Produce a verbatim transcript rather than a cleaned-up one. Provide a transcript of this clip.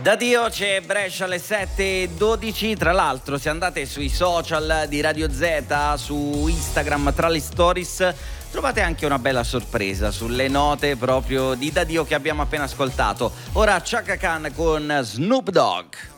Da Dio c'è Brescia alle sette e dodici. Tra l'altro, se andate sui social di Radio Z, su Instagram, tra le stories, trovate anche una bella sorpresa sulle note proprio di Da Dio che abbiamo appena ascoltato. Ora Chaka Khan con Snoop Dogg.